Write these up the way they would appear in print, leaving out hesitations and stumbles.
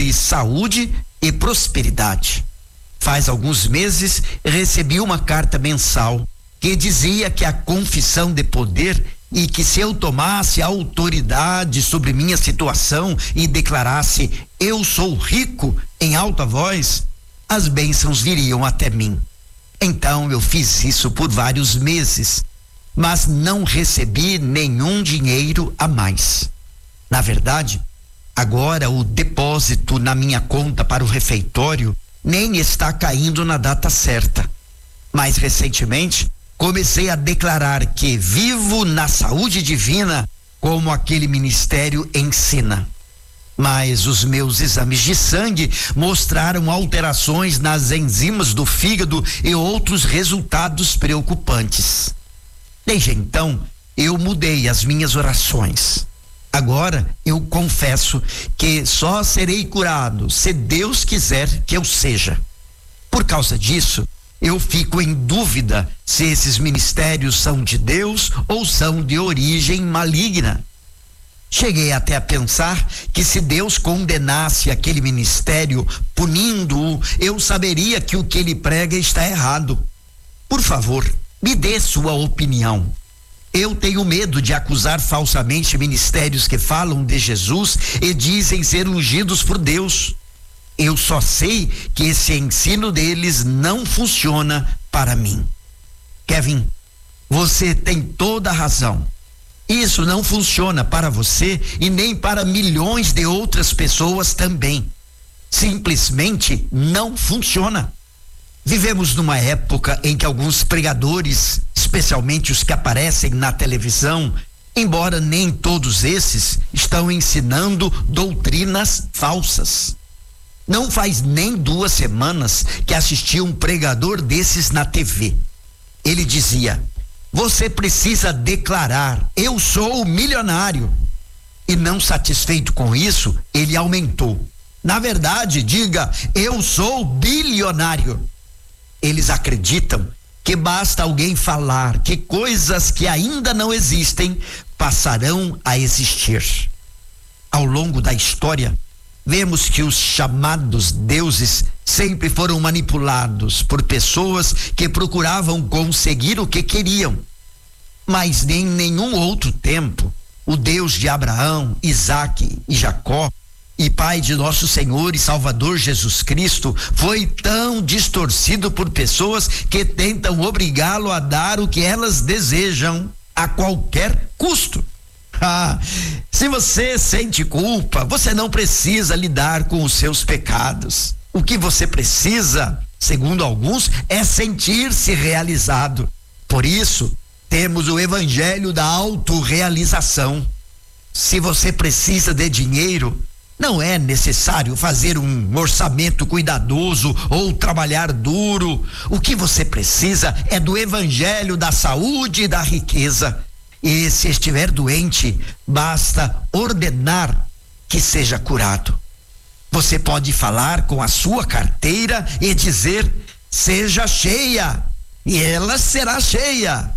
sobre saúde e prosperidade. Faz alguns meses recebi uma carta mensal que dizia que a confissão de poder e que se eu tomasse a autoridade sobre minha situação e declarasse eu sou rico em alta voz, as bênçãos viriam até mim. Então eu fiz isso por vários meses, mas não recebi nenhum dinheiro a mais. Na verdade, agora o depósito na minha conta para o refeitório nem está caindo na data certa. Mais recentemente, comecei a declarar que vivo na saúde divina, como aquele ministério ensina. Mas os meus exames de sangue mostraram alterações nas enzimas do fígado e outros resultados preocupantes. Desde então, eu mudei as minhas orações. Agora eu confesso que só serei curado se Deus quiser que eu seja. Por causa disso, eu fico em dúvida se esses ministérios são de Deus ou são de origem maligna. Cheguei até a pensar que se Deus condenasse aquele ministério, punindo-o, eu saberia que o que ele prega está errado. Por favor, me dê sua opinião. Eu tenho medo de acusar falsamente ministérios que falam de Jesus e dizem ser ungidos por Deus. Eu só sei que esse ensino deles não funciona para mim. Kevin, você tem toda a razão. Isso não funciona para você e nem para milhões de outras pessoas também. Simplesmente não funciona. Vivemos numa época em que alguns pregadores, especialmente os que aparecem na televisão, embora nem todos esses, estão ensinando doutrinas falsas. Não faz nem 2 semanas que assisti um pregador desses na TV. Ele dizia: você precisa declarar, eu sou milionário. E não satisfeito com isso, ele aumentou. Na verdade, diga, eu sou bilionário. Eles acreditam que basta alguém falar que coisas que ainda não existem passarão a existir. Ao longo da história, vemos que os chamados deuses sempre foram manipulados por pessoas que procuravam conseguir o que queriam. Mas em nenhum outro tempo, o Deus de Abraão, Isaque e Jacó, e Pai de nosso Senhor e Salvador Jesus Cristo, foi tão distorcido por pessoas que tentam obrigá-lo a dar o que elas desejam a qualquer custo. Se você sente culpa, você não precisa lidar com os seus pecados. O que você precisa, segundo alguns, é sentir-se realizado. Por isso, temos o evangelho da autorrealização. Se você precisa de dinheiro, não é necessário fazer um orçamento cuidadoso ou trabalhar duro. O que você precisa é do evangelho da saúde e da riqueza. E se estiver doente, basta ordenar que seja curado. Você pode falar com a sua carteira e dizer: seja cheia, e ela será cheia.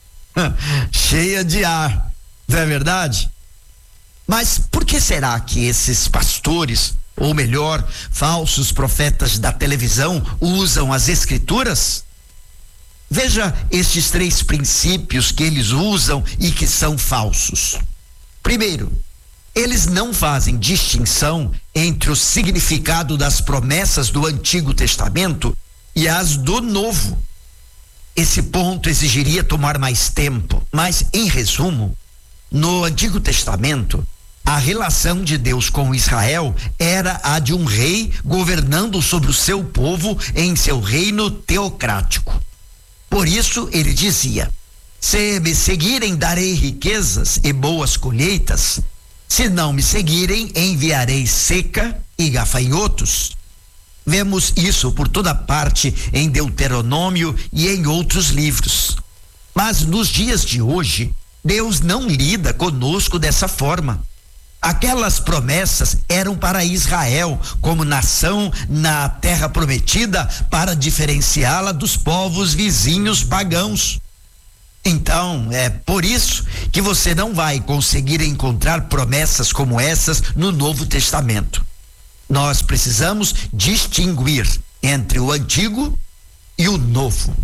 Cheia de ar, não é verdade? Mas por que será que esses pastores, ou melhor, falsos profetas da televisão, usam as escrituras? Veja estes 3 princípios que eles usam e que são falsos. Primeiro, eles não fazem distinção entre o significado das promessas do Antigo Testamento e as do Novo. Esse ponto exigiria tomar mais tempo, mas, em resumo, no Antigo Testamento, a relação de Deus com Israel era a de um rei governando sobre o seu povo em seu reino teocrático. Por isso ele dizia: se me seguirem, darei riquezas e boas colheitas; se não me seguirem, enviarei seca e gafanhotos. Vemos isso por toda parte em Deuteronômio e em outros livros. Mas nos dias de hoje, Deus não lida conosco dessa forma. Aquelas promessas eram para Israel como nação na terra prometida, para diferenciá-la dos povos vizinhos pagãos. Então, é por isso que você não vai conseguir encontrar promessas como essas no Novo Testamento. Nós precisamos distinguir entre o antigo e o novo.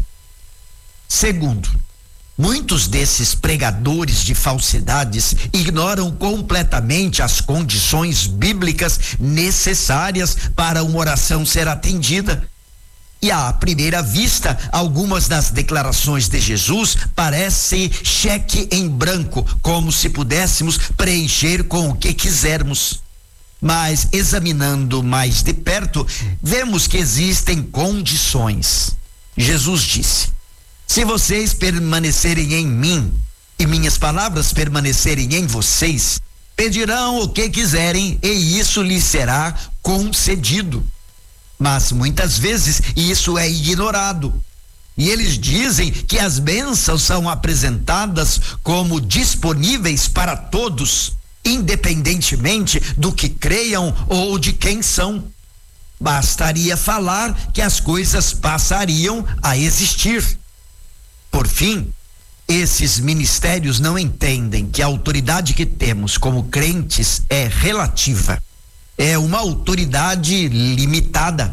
Segundo, muitos desses pregadores de falsidades ignoram completamente as condições bíblicas necessárias para uma oração ser atendida. E à primeira vista, algumas das declarações de Jesus parecem cheque em branco, como se pudéssemos preencher com o que quisermos. Mas examinando mais de perto, vemos que existem condições. Jesus disse: se vocês permanecerem em mim e minhas palavras permanecerem em vocês, pedirão o que quiserem e isso lhes será concedido. Mas muitas vezes isso é ignorado. E eles dizem que as bênçãos são apresentadas como disponíveis para todos, independentemente do que creiam ou de quem são. Bastaria falar que as coisas passariam a existir. Por fim, esses ministérios não entendem que a autoridade que temos como crentes é relativa. É uma autoridade limitada.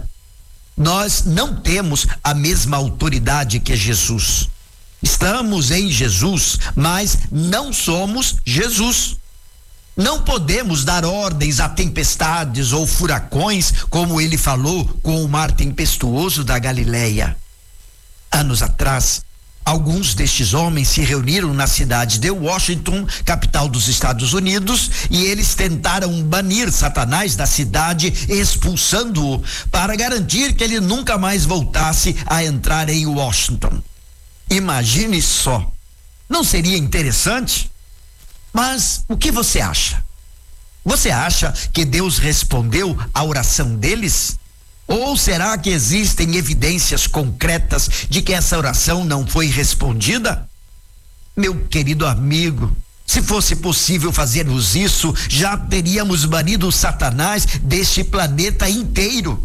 Nós não temos a mesma autoridade que Jesus. Estamos em Jesus, mas não somos Jesus. Não podemos dar ordens a tempestades ou furacões, como ele falou com o mar tempestuoso da Galileia. Anos atrás, alguns destes homens se reuniram na cidade de Washington, capital dos Estados Unidos, e eles tentaram banir Satanás da cidade, expulsando-o, para garantir que ele nunca mais voltasse a entrar em Washington. Imagine só. Não seria interessante? Mas o que você acha? Você acha que Deus respondeu à oração deles? Ou será que existem evidências concretas de que essa oração não foi respondida? Meu querido amigo, se fosse possível fazermos isso, já teríamos banido Satanás deste planeta inteiro.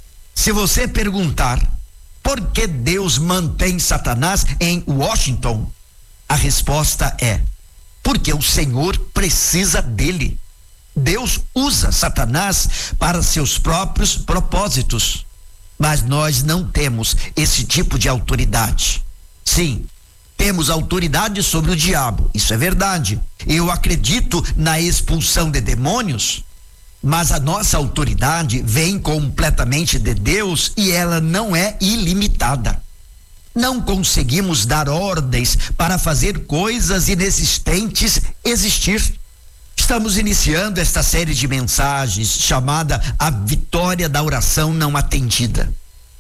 Se você perguntar por que Deus mantém Satanás em Washington, a resposta é: porque o Senhor precisa dele. Deus usa Satanás para seus próprios propósitos, mas nós não temos esse tipo de autoridade. Sim, temos autoridade sobre o diabo, isso é verdade. Eu acredito na expulsão de demônios, mas a nossa autoridade vem completamente de Deus e ela não é ilimitada. Não conseguimos dar ordens para fazer coisas inexistentes existir. Estamos iniciando esta série de mensagens chamada A Vitória da Oração Não Atendida.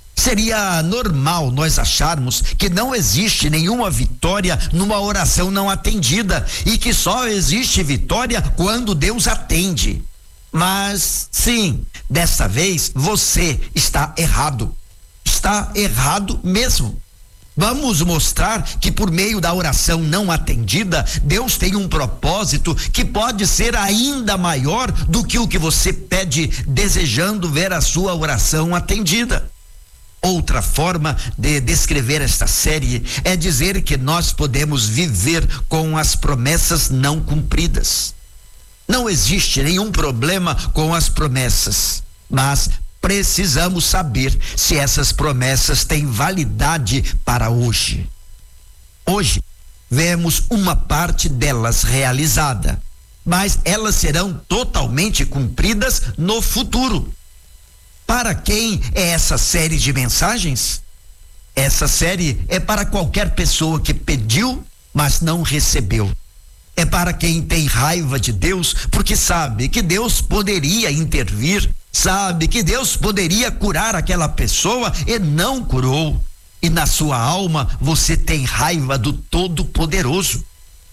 Seria normal nós acharmos que não existe nenhuma vitória numa oração não atendida e que só existe vitória quando Deus atende. Mas, sim, dessa vez você está errado. Está errado mesmo. Vamos mostrar que por meio da oração não atendida, Deus tem um propósito que pode ser ainda maior do que o que você pede, desejando ver a sua oração atendida. Outra forma de descrever esta série é dizer que nós podemos viver com as promessas não cumpridas. Não existe nenhum problema com as promessas, mas precisamos saber se essas promessas têm validade para hoje. Hoje, vemos uma parte delas realizada, mas elas serão totalmente cumpridas no futuro. Para quem é essa série de mensagens? Essa série é para qualquer pessoa que pediu, mas não recebeu. É para quem tem raiva de Deus, porque sabe que Deus poderia intervir, sabe que Deus poderia curar aquela pessoa e não curou. E na sua alma você tem raiva do Todo-Poderoso.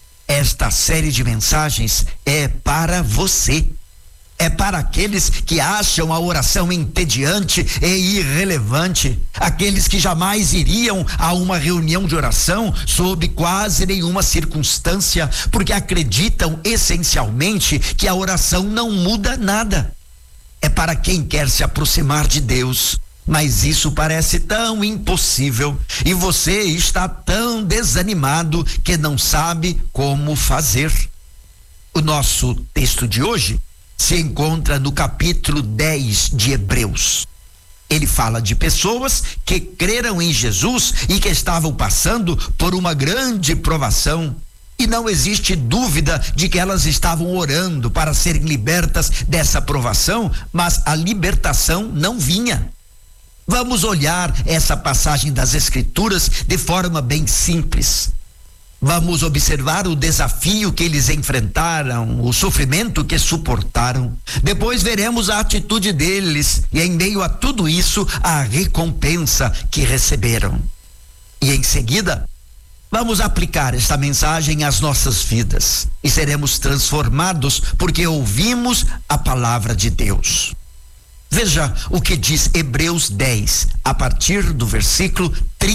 Esta série de mensagens é para você. É para aqueles que acham a oração entediante e irrelevante, aqueles que jamais iriam a uma reunião de oração sob quase nenhuma circunstância, porque acreditam essencialmente que a oração não muda nada. É para quem quer se aproximar de Deus, mas isso parece tão impossível e você está tão desanimado que não sabe como fazer. O nosso texto de hoje se encontra no capítulo 10 de Hebreus. Ele fala de pessoas que creram em Jesus e que estavam passando por uma grande provação. E não existe dúvida de que elas estavam orando para serem libertas dessa provação, mas a libertação não vinha. Vamos olhar essa passagem das Escrituras de forma bem simples. Vamos observar o desafio que eles enfrentaram, o sofrimento que suportaram. Depois veremos a atitude deles e, em meio a tudo isso, a recompensa que receberam. E em seguida, vamos aplicar esta mensagem às nossas vidas e seremos transformados porque ouvimos a palavra de Deus. Veja o que diz Hebreus 10, a partir do versículo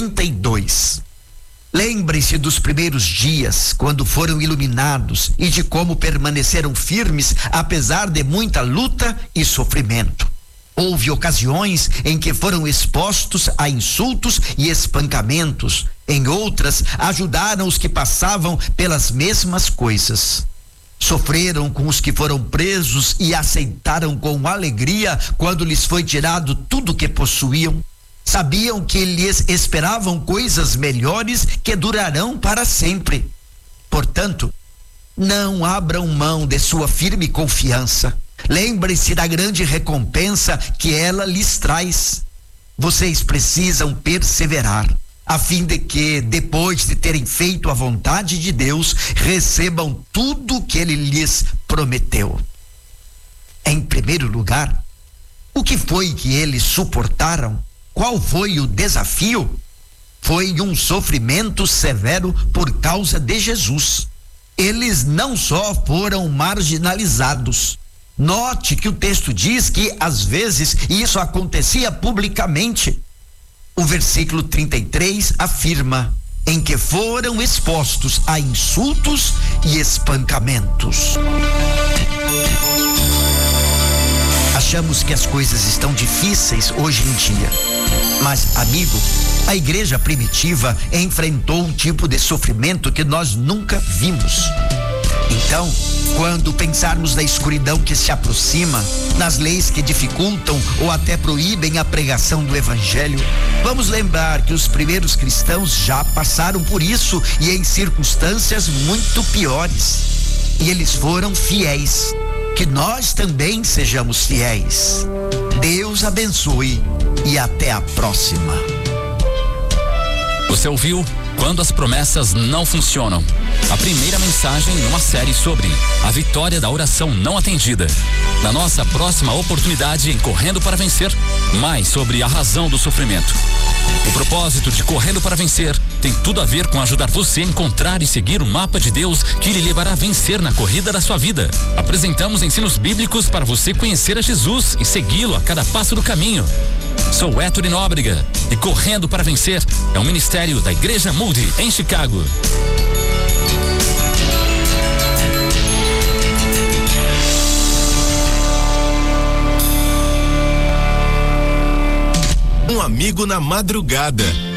32. Lembre-se dos primeiros dias, quando foram iluminados, e de como permaneceram firmes, apesar de muita luta e sofrimento. Houve ocasiões em que foram expostos a insultos e espancamentos. Em outras, ajudaram os que passavam pelas mesmas coisas. Sofreram com os que foram presos e aceitaram com alegria quando lhes foi tirado tudo o que possuíam. Sabiam que lhes esperavam coisas melhores que durarão para sempre. Portanto, não abram mão de sua firme confiança. Lembre-se da grande recompensa que ela lhes traz. Vocês precisam perseverar, a fim de que, depois de terem feito a vontade de Deus, recebam tudo que Ele lhes prometeu. Em primeiro lugar, o que foi que eles suportaram? Qual foi o desafio? Foi um sofrimento severo por causa de Jesus. Eles não só foram marginalizados. Note que o texto diz que, às vezes, isso acontecia publicamente. O versículo 33 afirma: em que foram expostos a insultos e espancamentos. Achamos que as coisas estão difíceis hoje em dia. Mas, amigo, a igreja primitiva enfrentou um tipo de sofrimento que nós nunca vimos. Então, quando pensarmos na escuridão que se aproxima, nas leis que dificultam ou até proíbem a pregação do evangelho, vamos lembrar que os primeiros cristãos já passaram por isso e em circunstâncias muito piores. E eles foram fiéis. Que nós também sejamos fiéis. Deus abençoe e até a próxima. Você ouviu Quando as Promessas Não Funcionam? A primeira mensagem numa série sobre a vitória da oração não atendida. Na nossa próxima oportunidade em Correndo para Vencer, mais sobre a razão do sofrimento. O propósito de Correndo para Vencer tem tudo a ver com ajudar você a encontrar e seguir o mapa de Deus que lhe levará a vencer na corrida da sua vida. Apresentamos ensinos bíblicos para você conhecer a Jesus e segui-lo a cada passo do caminho. Sou Héctor Nóbrega e Correndo para Vencer é um ministério da Igreja Moody em Chicago. Um amigo na madrugada.